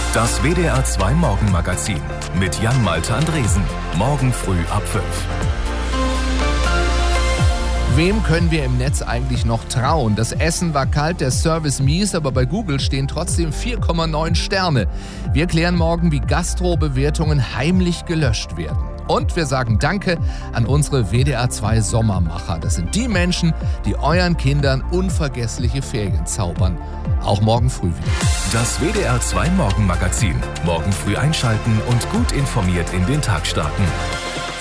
Das WDR 2 Morgenmagazin mit Jan-Malte Andresen. Morgen früh ab 5. Wem können wir im Netz eigentlich noch trauen? Das Essen war kalt, der Service mies, aber bei Google stehen trotzdem 4,9 Sterne. Wir klären morgen, wie Gastro-Bewertungen heimlich gelöscht werden. Und wir sagen Danke an unsere WDR 2 Sommermacher. Das sind die Menschen, die euren Kindern unvergessliche Ferien zaubern. Auch morgen früh wieder. Das WDR 2 Morgenmagazin. Morgen früh einschalten und gut informiert in den Tag starten.